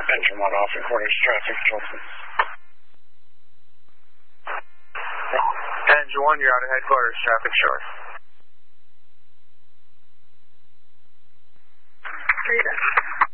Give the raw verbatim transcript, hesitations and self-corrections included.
Engine one off, headquarters traffic control. Engine one, you're out of headquarters, traffic short. Three